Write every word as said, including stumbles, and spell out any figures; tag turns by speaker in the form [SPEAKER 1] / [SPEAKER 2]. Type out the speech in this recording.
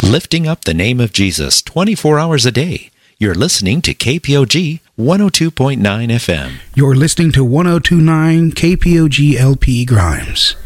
[SPEAKER 1] lifting up the name of Jesus twenty-four hours a day. You're listening to K P O G one oh two point nine F M.
[SPEAKER 2] You're listening to one oh two point nine K P O G L P Grimes.